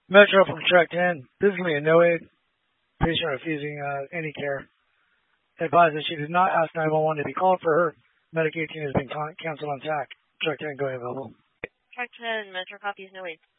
Metro from track 10. This is Leah No aid. Patient refusing any care. Advised that she did not ask 911 to be called for her. Medic 18 has been canceled on TAC. Track 10 going available. Track 10, Metro copies, no aid.